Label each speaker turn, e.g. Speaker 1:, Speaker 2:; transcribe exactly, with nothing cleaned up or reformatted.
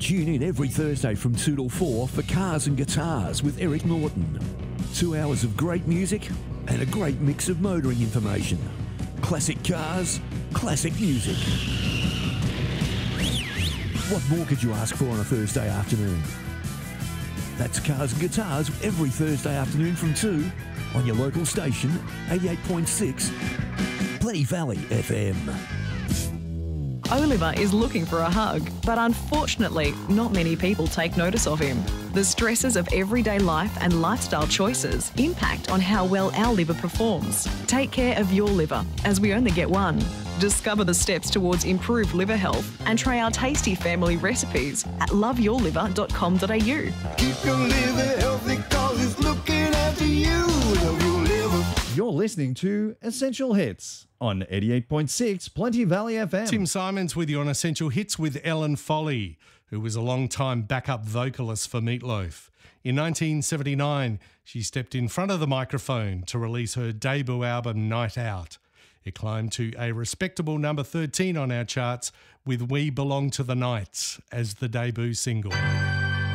Speaker 1: Tune in every Thursday from two till four for Cars and Guitars with Eric Norton. Two hours of great music and a great mix of motoring information. Classic cars, classic music. What more could you ask for on a Thursday afternoon? That's Cars and Guitars every Thursday afternoon from two on your local station, eighty-eight point six, Plenty Valley F M.
Speaker 2: Oliver is looking for a hug, but unfortunately, not many people take notice of him. The stresses of everyday life and lifestyle choices impact on how well our liver performs. Take care of your liver, as we only get one. Discover the steps towards improved liver health and try our tasty family recipes at love your liver dot com dot a u.
Speaker 3: Keep your liver healthy cause it's looking after you. Love your liver.
Speaker 4: You're listening to Essential Hits on eighty-eight point six Plenty Valley F M.
Speaker 5: Tim Simons with you on Essential Hits with Ellen Foley, who was a long-time backup vocalist for Meat Loaf. In nineteen seventy-nine, she stepped in front of the microphone to release her debut album, Night Out. It climbed to a respectable number thirteen on our charts with We Belong to the Night as the debut single.